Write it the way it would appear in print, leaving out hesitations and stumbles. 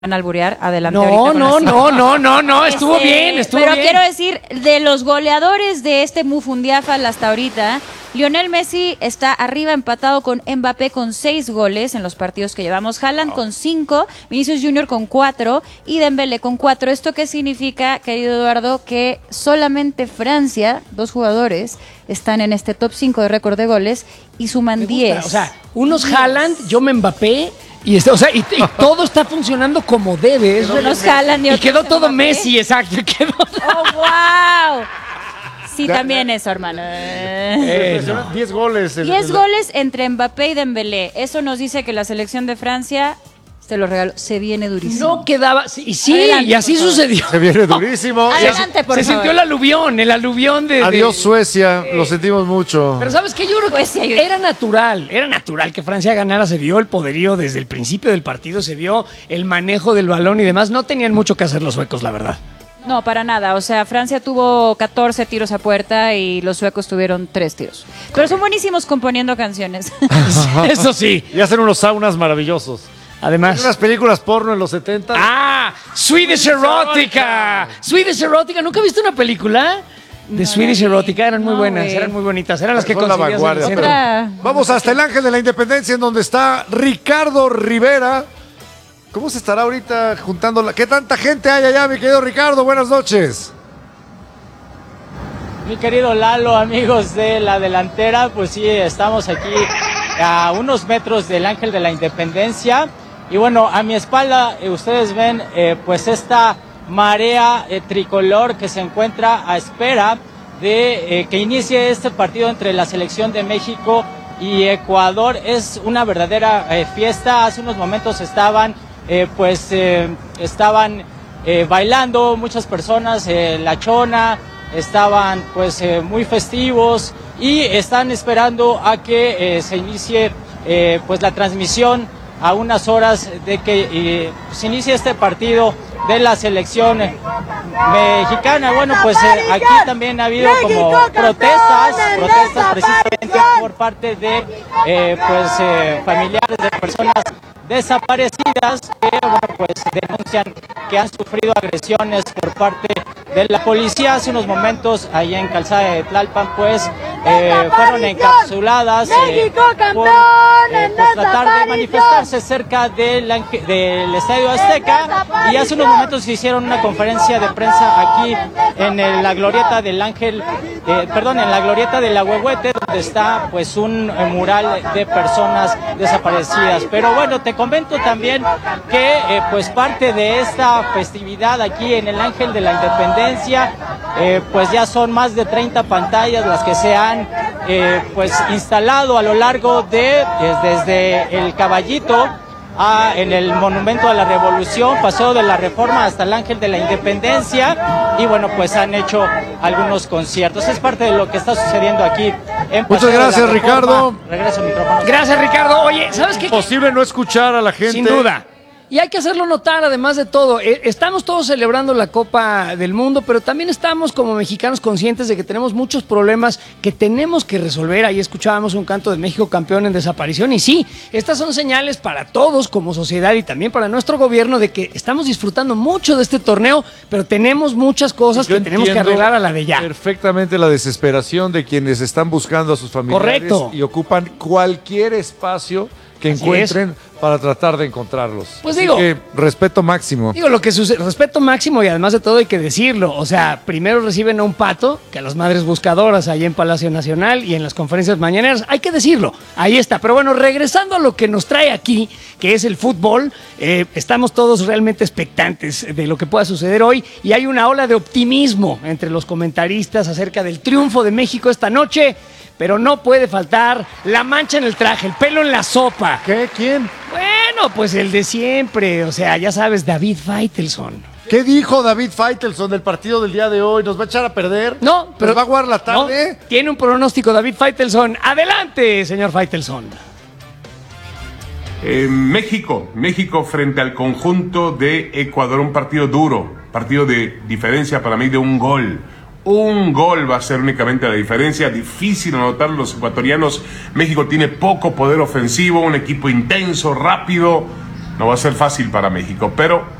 van a alburear, adelante. No, estuvo bien, pero quiero decir, de los goleadores de este Mufundiafal hasta ahorita, Lionel Messi está arriba empatado con Mbappé con 6 goles en los partidos que llevamos, Haaland con 5, Vinicius Junior con 4 y Dembélé con 4. ¿Esto qué significa, querido Eduardo? Que solamente Francia, 2 jugadores, están en este top 5 de récord de goles y suman 10. O sea, unos Haaland, yo me Mbappé. Y todo está funcionando como debe. Y quedó todo Mbappé. Messi, exacto. ¡Oh, wow! Sí, también eso, hermano. 10 goles. 10 goles entre Mbappé y Dembélé. Eso nos dice que la selección de Francia, te lo regalo, se viene durísimo. No quedaba... Adelante, y así sucedió. Se viene durísimo. Adelante, por favor. Se sintió el aluvión de... Adiós, Suecia. Lo sentimos mucho. Pero ¿sabes qué? Yo creo que era natural que Francia ganara. Se vio el poderío desde el principio del partido. Se vio el manejo del balón y demás. No tenían mucho que hacer los suecos, la verdad. No, para nada. O sea, Francia tuvo 14 tiros a puerta y los suecos tuvieron 3 tiros. Pero son buenísimos componiendo canciones. Eso sí. Y hacen unos saunas maravillosos. Además, unas películas porno en los 70. Swedish Erotica. Swedish Erotica. ¿Nunca viste una película de Swedish Erotica? Eran muy buenas, eran muy bonitas. Eran las que conseguías. Vamos hasta el Ángel de la Independencia, en donde está Ricardo Rivera. ¿Cómo se estará ahorita juntando? ¿Qué tanta gente hay allá, mi querido Ricardo? Buenas noches. Mi querido Lalo, amigos de la delantera, pues sí, estamos aquí a unos metros del Ángel de la Independencia. Y bueno, a mi espalda ustedes ven pues esta marea tricolor que se encuentra a espera de que inicie este partido entre la selección de México y Ecuador. Es una verdadera fiesta. Hace unos momentos estaban bailando muchas personas, la chona, estaban pues muy festivos y están esperando a que se inicie pues la transmisión a unas horas de que se inicie este partido de la selección mexicana. Bueno, pues aquí también ha habido como protestas precisamente por parte de familiares de personas desaparecidas que pues denuncian que han sufrido agresiones por parte de la policía. Hace unos momentos allá en Calzada de Tlalpan pues fueron encapsuladas por tratar de manifestarse cerca del Estadio Azteca, y hace unos momentos se hicieron una conferencia de prensa aquí en la glorieta del Ángel, en la glorieta del Ahuehuete, donde está pues un mural de personas desaparecidas. Pero bueno, te comento también que pues parte de esta festividad aquí en el Ángel de la Independencia, pues ya son más de 30 pantallas las que se han pues instalado a lo largo de desde el Caballito en el Monumento a la Revolución, Paseo de la Reforma hasta el Ángel de la Independencia, y bueno, pues han hecho algunos conciertos. Es parte de lo que está sucediendo aquí en Paseo. Muchas gracias, Ricardo. Regreso al micrófono. Gracias, Ricardo. Oye, ¿sabes qué? Es imposible no escuchar a la gente. Sin duda. Y hay que hacerlo notar, además de todo. Estamos todos celebrando la Copa del Mundo, pero también estamos como mexicanos conscientes de que tenemos muchos problemas que tenemos que resolver. Ahí escuchábamos un canto de México campeón en desaparición. Y sí, estas son señales para todos como sociedad y también para nuestro gobierno de que estamos disfrutando mucho de este torneo, pero tenemos muchas cosas que tenemos que arreglar a la de ya. Perfectamente la desesperación de quienes están buscando a sus familiares. Correcto. Y ocupan cualquier espacio que encuentren para tratar de encontrarlos. Pues así digo, que respeto máximo. Digo, lo que sucede, respeto máximo, y además de todo hay que decirlo. O sea, primero reciben a un pato, que a las madres buscadoras allá en Palacio Nacional y en las conferencias mañaneras, hay que decirlo, ahí está. Pero bueno, regresando a lo que nos trae aquí, que es el fútbol, estamos todos realmente expectantes de lo que pueda suceder hoy, y hay una ola de optimismo entre los comentaristas acerca del triunfo de México esta noche. Pero no puede faltar la mancha en el traje, el pelo en la sopa. ¿Qué? ¿Quién? Bueno, pues el de siempre, o sea, ya sabes, David Faitelson. ¿Qué dijo David Faitelson del partido del día de hoy? ¿Nos va a echar a perder? No, pero... ¿Nos va a jugar la tarde? No, tiene un pronóstico David Faitelson. Adelante, señor Faitelson. México frente al conjunto de Ecuador, un partido duro, partido de diferencia para mí de un gol. Un gol va a ser únicamente la diferencia, difícil anotar los ecuatorianos. México tiene poco poder ofensivo, un equipo intenso, rápido, No va a ser fácil para México, pero